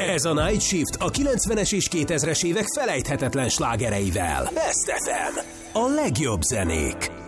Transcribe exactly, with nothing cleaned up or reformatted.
Ez a Night Shift a kilencvenes és kétezres évek felejthetetlen slágereivel. Best ef em. A legjobb zenék.